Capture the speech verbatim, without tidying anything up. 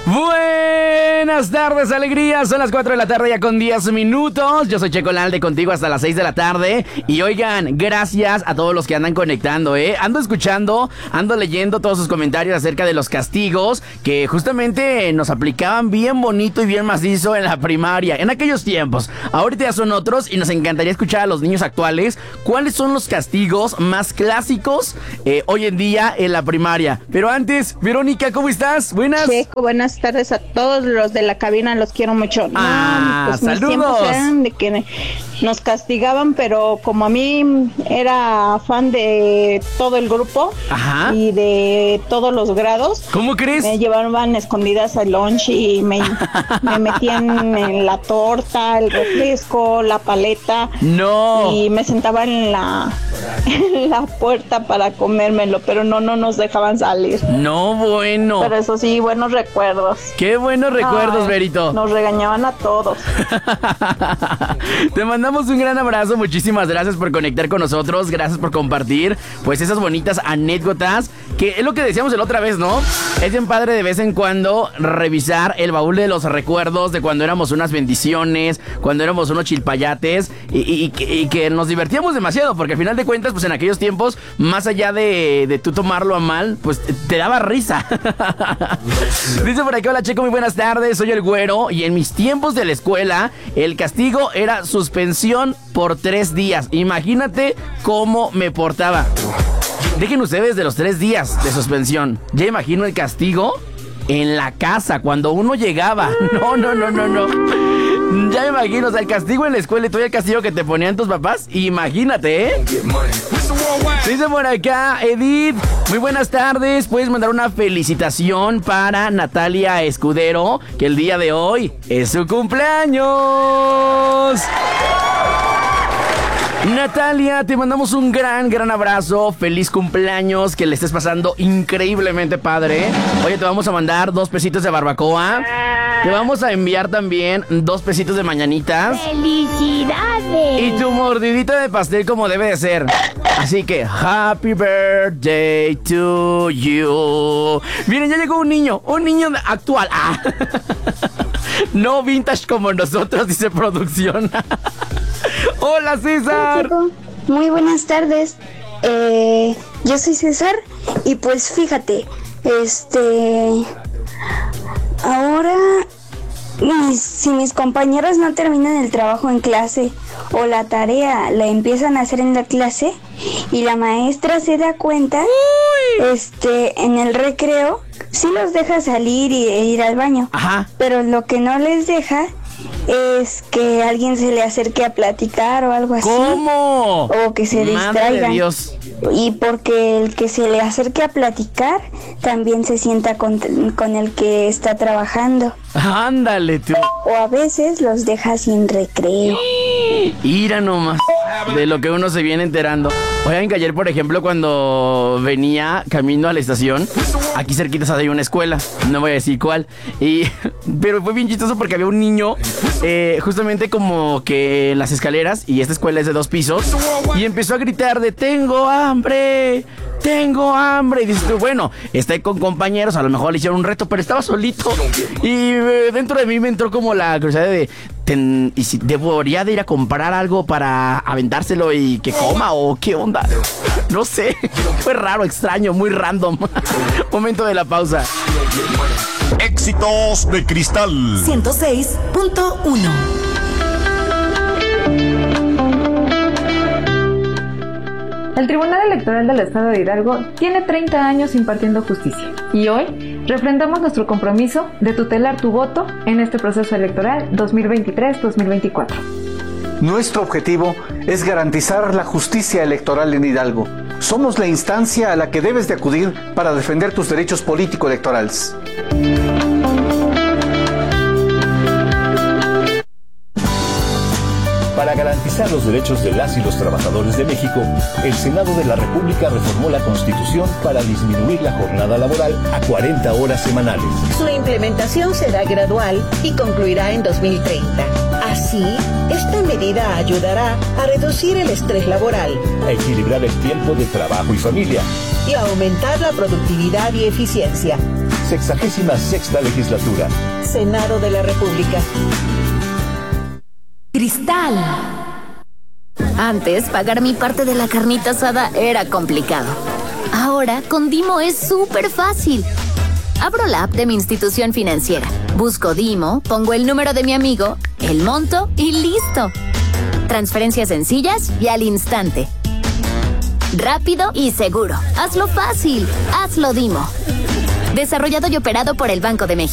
Buenas tardes, alegría. Son las cuatro de la tarde ya con diez minutos. Yo soy Checo Lalde contigo hasta las seis de la tarde. Y oigan, gracias a todos los que andan conectando, ¿eh? Ando escuchando, ando leyendo todos sus comentarios acerca de los castigos que justamente nos aplicaban bien bonito y bien macizo en la primaria, en aquellos tiempos. Ahorita ya son otros y nos encantaría escuchar a los niños actuales cuáles son los castigos más clásicos eh, hoy en día en la primaria. Pero antes, Verónica, ¿cómo estás? Buenas. Checo, buenas tardes a todos los de la cabina, los quiero mucho. Ah, no, pues saludos. Mis tiempos eran de que nos castigaban, pero como a mí era fan de todo el grupo. Ajá. Y de todos los grados. ¿Cómo crees? Me llevaban escondidas al lunch y me, me metían en la torta, el refresco, la paleta. No. Y me sentaba en la, en la puerta para comérmelo, pero no, no nos dejaban salir. No, bueno. Pero eso sí, buenos recuerdos. Qué buenos recuerdos, Ay, Verito. Nos regañaban a todos. Te mandamos un gran abrazo. Muchísimas gracias por conectar con nosotros. Gracias por compartir, pues, esas bonitas anécdotas. Que es lo que decíamos la otra vez, ¿no? Es bien padre de vez en cuando revisar el baúl de los recuerdos de cuando éramos unas bendiciones, cuando éramos unos chilpayates y, y, y, que, y que nos divertíamos demasiado, porque al final de cuentas, pues en aquellos tiempos, más allá de, de tú tomarlo a mal, pues te daba risa. Dice por aquí, hola Checo, muy buenas tardes, soy el Güero y en mis tiempos de la escuela el castigo era suspensión por tres días. Imagínate cómo me portaba. Dejen ustedes de los tres días de suspensión. Ya imagino el castigo en la casa cuando uno llegaba. No, no, no, no, no. Ya me imagino, o sea, el castigo en la escuela y todo el castigo que te ponían tus papás. Imagínate, ¿eh? Dice por acá, Edith, muy buenas tardes. Puedes mandar una felicitación para Natalia Escudero, que el día de hoy es su cumpleaños. Natalia, te mandamos un gran, gran abrazo. Feliz cumpleaños, que le estés pasando increíblemente padre. Oye, te vamos a mandar dos pesitos de barbacoa. Te vamos a enviar también dos pesitos de mañanitas. ¡Felicidades! Y tu mordidita de pastel como debe de ser. Así que, happy birthday to you. Miren, ya llegó un niño, un niño actual. Ah. No vintage como nosotros, dice producción. Hola, César. Hola, muy buenas tardes. Eh, yo soy César y pues fíjate, este, ahora mis, si mis compañeros no terminan el trabajo en clase o la tarea la empiezan a hacer en la clase y la maestra se da cuenta, Uy. este, en el recreo sí los deja salir y, e ir al baño. Ajá. Pero lo que no les deja es que alguien se le acerque a platicar o algo así. ¿Cómo? O que se distraigan. Madre de Dios. Y porque el que se le acerque a platicar también se sienta con, con el que está trabajando. Ándale tú. O a veces los deja sin recreo. Ira nomás de lo que uno se viene enterando. Oigan que ayer, por ejemplo, cuando venía camino a la estación, aquí cerquitas hay una escuela, no voy a decir cuál, y, pero fue bien chistoso porque había un niño eh, justamente como que en las escaleras, y esta escuela es de dos pisos, y empezó a gritar de tengo hambre, tengo hambre, y dices tú, bueno, está ahí con compañeros, a lo mejor le hicieron un reto, pero estaba solito, y eh, dentro de mí me entró como la curiosidad de ten, y si debería de ir a comprar algo para aventárselo y que coma, o qué onda, no sé, fue raro, extraño, muy random. Momento de la pausa. Éxitos de Cristal ciento seis punto uno. El Tribunal Electoral del Estado de Hidalgo tiene treinta años impartiendo justicia y hoy refrendamos nuestro compromiso de tutelar tu voto en este proceso electoral dos mil veintitrés dos mil veinticuatro. Nuestro objetivo es garantizar la justicia electoral en Hidalgo. Somos la instancia a la que debes de acudir para defender tus derechos político-electorales. Para garantizar los derechos de las y los trabajadores de México, el Senado de la República reformó la Constitución para disminuir la jornada laboral a cuarenta horas semanales. Su implementación será gradual y concluirá en dos mil treinta. Así, esta medida ayudará a reducir el estrés laboral, a equilibrar el tiempo de trabajo y familia y a aumentar la productividad y eficiencia. Sexagésima sexta legislatura. Senado de la República. Cristal. Antes, pagar mi parte de la carnita asada era complicado. Ahora, con Dimo es súper fácil. Abro la app de mi institución financiera, busco Dimo, pongo el número de mi amigo, el monto y listo. Transferencias sencillas y al instante. Rápido y seguro. Hazlo fácil. Hazlo Dimo. Desarrollado y operado por el Banco de México.